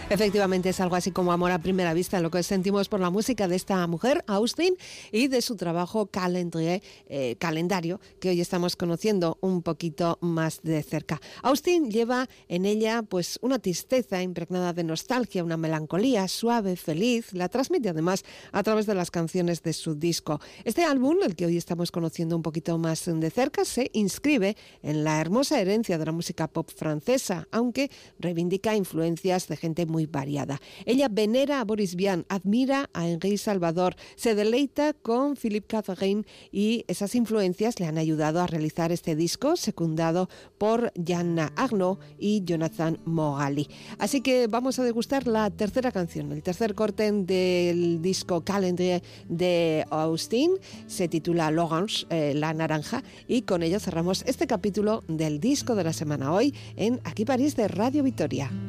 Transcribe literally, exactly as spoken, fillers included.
Efectivamente es algo así como amor a primera vista, lo que sentimos por la música de esta mujer, Austin, y de su trabajo Calendrier, eh, calendario, que hoy estamos conociendo un poquito más de cerca. Austin lleva en ella pues una tristeza impregnada de nostalgia, una melancolía suave, feliz, la transmite además a través de las canciones de su disco. Este álbum, el que hoy estamos conociendo un poquito más de cerca, se inscribe en la hermosa herencia de la música pop francesa, aunque reivindica influencias de gente muy muy variada. Ella venera a Boris Vian, admira a Henri Salvador, se deleita con Philippe Catherine y esas influencias le han ayudado a realizar este disco, secundado por Yann Arnaud y Jonathan Morali. Así que vamos a degustar la tercera canción, el tercer corte del disco Calendrier de Austin. Se titula L'Orange, eh, la naranja, y con ello cerramos este capítulo del disco de la semana hoy en Aquí París de Radio Victoria.